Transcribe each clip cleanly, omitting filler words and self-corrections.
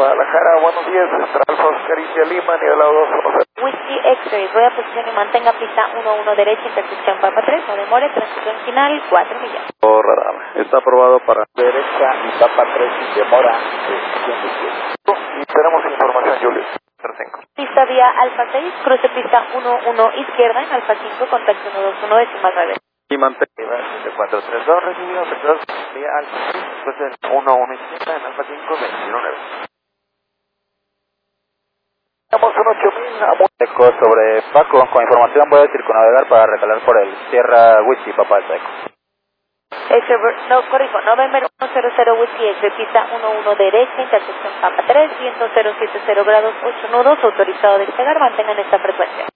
Guadalajara, buenos días, Alfa Oscar India Lima, nivel 2. Whisky X-Ray, rueda posición y mantenga pista 1-1 derecha, intersección Papa 3, no demore, transición final 4 millas. Radar, está aprobado para derecha y Papa 3 sin demora, y tenemos información, Julio. 5. Pista vía Alfa 6, cruce pista 1-1 izquierda en Alfa 5, contacto 121 decimal 9. Y mantén. 432 recibido, efectuado vía Alfa 6, cruce 1-1 izquierda en Alfa 5, 21-9. Tenemos un 8000. Eco sobre Paco, con información voy a circunnavegar para recalar por el Sierra Whisky, Papa del Eco. No, corrijo, November 100 Whisky X, pista 1-1 derecha, intersección Papa 3, viento 070 grados 8 nudos, autorizado a despegar, mantengan esta frecuencia.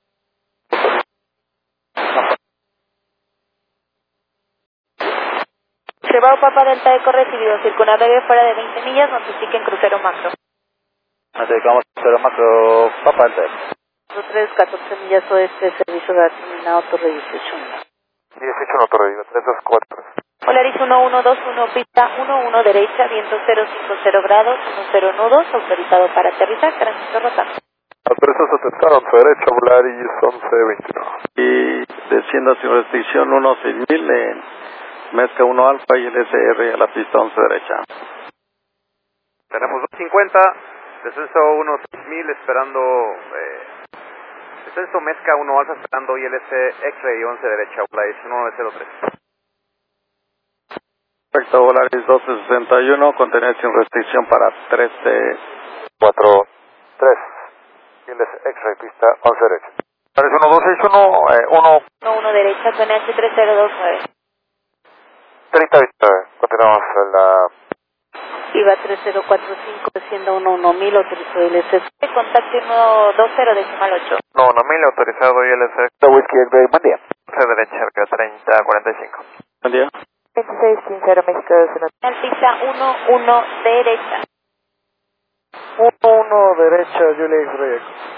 Cebao Papa Delta Eco recibido, circunnavegue fuera de 20 millas, notifiquen crucero macro. Notificamos crucero macro, Papa del Eco. 3, 14 millas oeste, servicio de terminado Torre 18. 18 no Torre, 324. Polaris 1121, pista 1-1 derecha, viento 050 grados, 10 nudos, autorizado para aterrizar, tránsito rotando. Autorizado a aterrizar, 11 derecha, Polaris 1121. Y descienda sin restricción 16000 en Mezca 1 Alfa y el SR a la pista 11 derecha. Tenemos 250, descenso 16000 esperando, descenso Mezca 1 Alfa esperando ILS X-Ray 11 derecha, Polaris 1903. Perfecto, Volaris 1261, contener sin restricción para 1343. ILS X-Ray, pista 11 derecha. Volaris 1261, 1-1 derecha, PNH 3029. 3029, continuamos la... IVA 3045, descienda 11000, autorizado ILS. Contacto 120 decimal 8. No, 1000 autorizado ILS. Whisky X-Ray, buen día. 11 derecha, 3045. Buen día. 2650 México, pista 1-1 derecha. 1 derecha, Julia X-Ray.